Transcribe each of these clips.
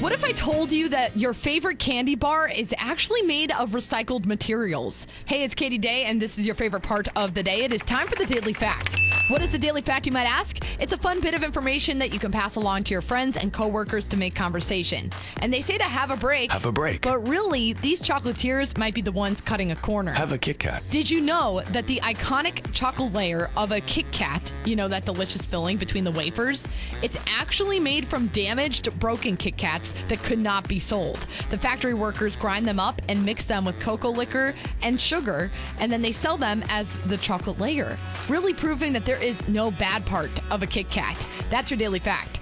What if I told you that your favorite candy bar is actually made of recycled materials? Hey, it's Katie Day, and this is your favorite part of the day. It is time for the Daily Fact. What is the Daily Fact, you might ask? It's a fun bit of information that you can pass along to your friends and coworkers to make conversation. And they say to have a break. Have a break. But really, these chocolatiers might be the ones cutting a corner. Have a Kit Kat. Did you know that the iconic chocolate layer of a Kit Kat, you know, that delicious filling between the wafers, it's actually made from damaged, broken Kit Kats that could not be sold. The factory workers grind them up and mix them with cocoa liquor and sugar, and then they sell them as the chocolate layer, really proving that there is no bad part of a Kit Kat. That's your Daily Fact.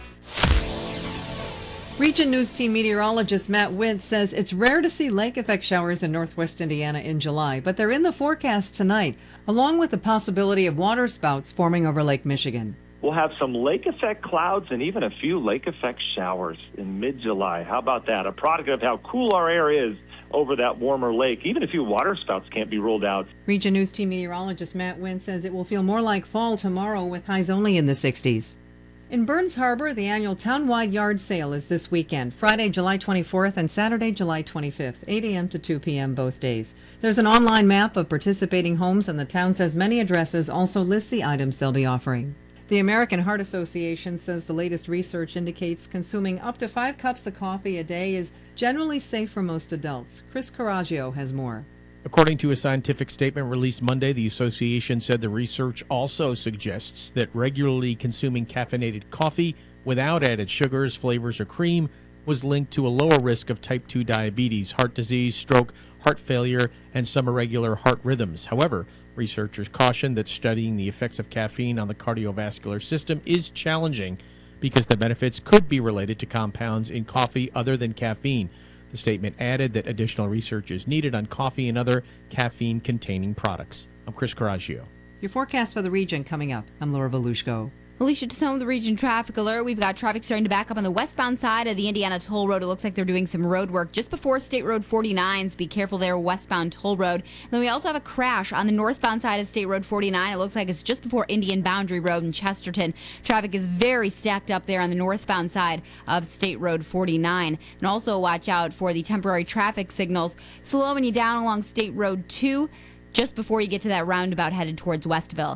Region News Team meteorologist Matt Witt says it's rare to see lake effect showers in northwest Indiana in July, but they're in the forecast tonight, along with the possibility of water spouts forming over Lake Michigan. We'll have some lake effect clouds and even a few lake effect showers in mid-July. How about that? A product of how cool our air is over that warmer lake. Even a few water spouts can't be ruled out. Region News Team meteorologist Matt Witt says it will feel more like fall tomorrow with highs only in the 60s. In Burns Harbor, the annual town-wide yard sale is this weekend, Friday, July 24th and Saturday, July 25th, 8 a.m. to 2 p.m. both days. There's an online map of participating homes, and the town says many addresses also list the items they'll be offering. The American Heart Association says the latest research indicates consuming up to 5 cups of coffee a day is generally safe for most adults. Chris Coraggio has more. According to a scientific statement released Monday, the association said the research also suggests that regularly consuming caffeinated coffee without added sugars, flavors, or cream was linked to a lower risk of type 2 diabetes, heart disease, stroke, heart failure, and some irregular heart rhythms. However, researchers caution that studying the effects of caffeine on the cardiovascular system is challenging because the benefits could be related to compounds in coffee other than caffeine. The statement added that additional research is needed on coffee and other caffeine-containing products. I'm Chris Coraggio. Your forecast for the region coming up. I'm Laura Volushko. Alicia, to some of the region traffic alert. We've got traffic starting to back up on the westbound side of the Indiana Toll Road. It looks like they're doing some road work just before State Road 49, so be careful there, westbound Toll Road. And then we also have a crash on the northbound side of State Road 49. It looks like it's just before Indian Boundary Road in Chesterton. Traffic is very stacked up there on the northbound side of State Road 49. And also watch out for the temporary traffic signals slowing you down along State Road 2. Just before you get to that roundabout headed towards Westville.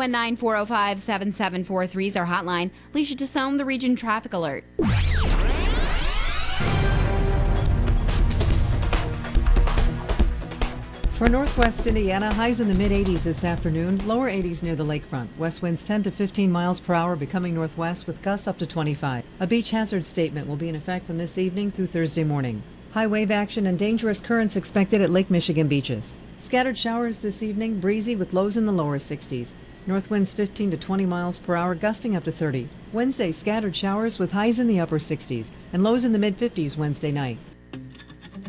219-405-7743 is our hotline. Alicia Tassone, the region traffic alert. For northwest Indiana, highs in the mid-80s this afternoon, lower 80s near the lakefront. West winds 10 to 15 miles per hour becoming northwest with gusts up to 25. A beach hazard statement will be in effect from this evening through Thursday morning. High wave action and dangerous currents expected at Lake Michigan beaches. Scattered showers this evening, breezy with lows in the lower 60s. North winds 15 to 20 miles per hour, gusting up to 30. Wednesday, scattered showers with highs in the upper 60s and lows in the mid-50s Wednesday night.